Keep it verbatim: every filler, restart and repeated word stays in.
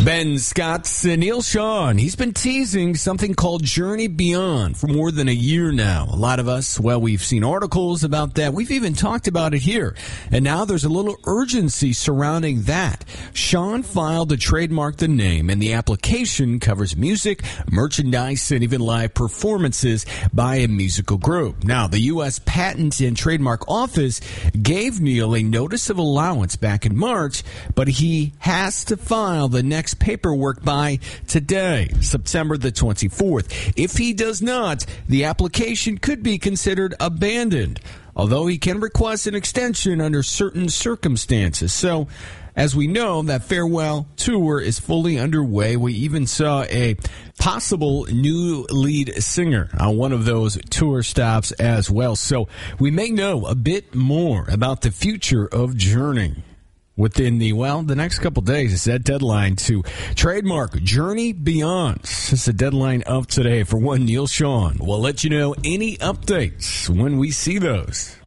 Ben Scott's uh, Neil Sean. He's been teasing something called Journey Beyond for more than a year now. A lot of us, well, we've seen articles about that. We've even talked about it here. And now there's a little urgency surrounding that. Sean filed to trademark the name, and the application covers music, merchandise, and even live performances by a musical group. Now, the U S Patent and Trademark Office gave Neil a notice of allowance back in March, but he has to file the next paperwork by today, September the twenty-fourth. If he does not, the application could be considered abandoned, although he can request an extension under certain circumstances. So, as we know, that farewell tour is fully underway. We even saw a possible new lead singer on one of those tour stops as well. So we may know a bit more about the future of Journey within the, well, the next couple days. It's that deadline to trademark Journey Beyond. It's the deadline of today for one Neil Sean. We'll let you know any updates when we see those.